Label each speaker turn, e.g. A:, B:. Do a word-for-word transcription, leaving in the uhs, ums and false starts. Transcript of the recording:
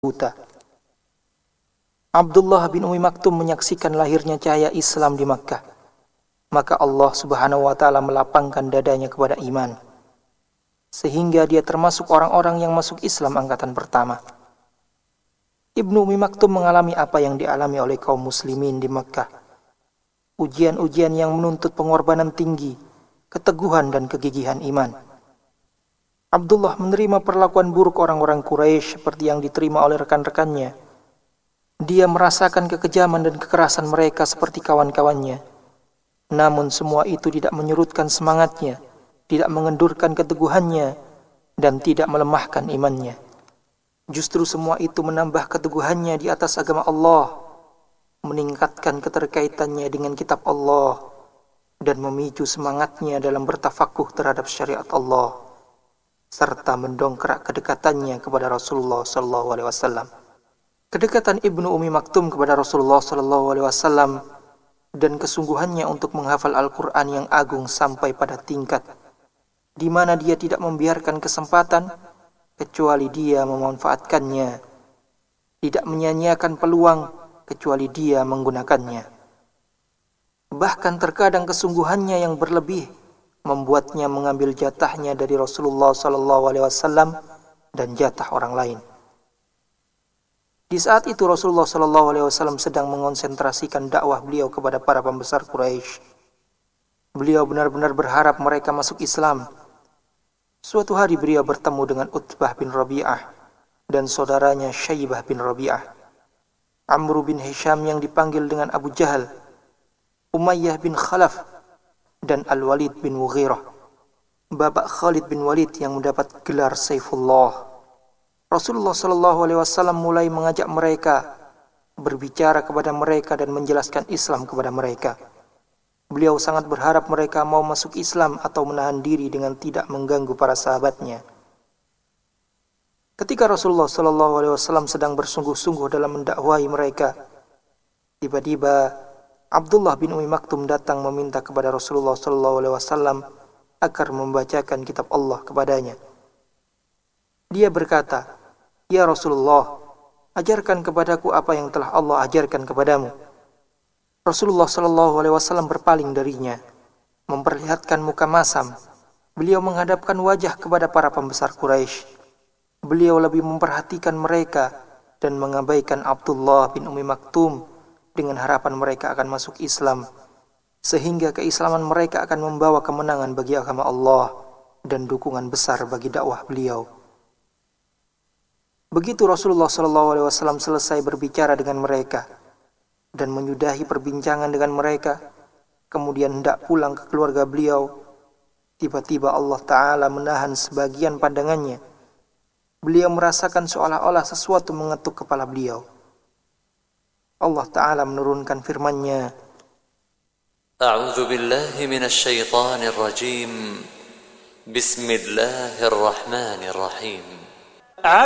A: buta. Abdullah bin Umi Maktum menyaksikan lahirnya cahaya Islam di Makkah. Maka Allah Subhanahu wa taala melapangkan dadanya kepada iman, sehingga dia termasuk orang-orang yang masuk Islam angkatan pertama. Ibnu Umi Maktum mengalami apa yang dialami oleh kaum muslimin di Makkah. Ujian-ujian yang menuntut pengorbanan tinggi, keteguhan dan kegigihan iman. Abdullah menerima perlakuan buruk orang-orang Quraisy seperti yang diterima oleh rekan-rekannya. Dia merasakan kekejaman dan kekerasan mereka seperti kawan-kawannya. Namun semua itu tidak menyurutkan semangatnya, tidak mengendurkan keteguhannya, dan tidak melemahkan imannya. Justru semua itu menambah keteguhannya di atas agama Allah, meningkatkan keterkaitannya dengan kitab Allah, dan memicu semangatnya dalam bertafakuh terhadap syariat Allah, serta mendongkrak kedekatannya kepada Rasulullah sallallahu alaihi wasallam. Kedekatan Ibnu Umi Maktum kepada Rasulullah sallallahu alaihi wasallam dan kesungguhannya untuk menghafal Al-Quran yang agung sampai pada tingkat di mana dia tidak membiarkan kesempatan kecuali dia memanfaatkannya, tidak menyia-nyiakan peluang kecuali dia menggunakannya. Bahkan terkadang kesungguhannya yang berlebih membuatnya mengambil jatahnya dari Rasulullah sallallahu alaihi wasallam dan jatah orang lain. Di saat itu Rasulullah sallallahu alaihi wasallam sedang mengonsentrasikan dakwah beliau kepada para pembesar Quraisy. Beliau benar-benar berharap mereka masuk Islam. Suatu hari beliau bertemu dengan Utbah bin Rabi'ah dan saudaranya Syaibah bin Rabi'ah, Amr bin Hisham yang dipanggil dengan Abu Jahal, Umayyah bin Khalaf, dan Al-Walid bin Mughirah, babak Khalid bin Walid yang mendapat gelar Saifullah. Rasulullah sallallahu alaihi wasallam mulai mengajak mereka, berbicara kepada mereka dan menjelaskan Islam kepada mereka. Beliau sangat berharap mereka mau masuk Islam atau menahan diri dengan tidak mengganggu para sahabatnya. Ketika Rasulullah sallallahu alaihi wasallam sedang bersungguh-sungguh dalam mendakwahi mereka, tiba-tiba Abdullah bin Umi Maktum datang meminta kepada Rasulullah sallallahu alaihi wasallam agar membacakan kitab Allah kepadanya. Dia berkata, "Ya Rasulullah, ajarkan kepadaku apa yang telah Allah ajarkan kepadamu." Rasulullah sallallahu alaihi wasallam berpaling darinya, memperlihatkan muka masam. Beliau menghadapkan wajah kepada para pembesar Quraisy. Beliau lebih memperhatikan mereka dan mengabaikan Abdullah bin Umi Maktum dengan harapan mereka akan masuk Islam, sehingga keislaman mereka akan membawa kemenangan bagi agama Allah dan dukungan besar bagi dakwah beliau. Begitu Rasulullah sallallahu alaihi wasallam selesai berbicara dengan mereka dan menyudahi perbincangan dengan mereka, kemudian hendak pulang ke keluarga beliau, tiba-tiba Allah Ta'ala menahan sebagian pandangannya. Beliau merasakan seolah-olah sesuatu mengetuk kepala beliau. Allah Ta'ala menurunkan firman-Nya,
B: A'udzu billahi minasy syaithanir rajim. Bismillahirrahmanirrahim.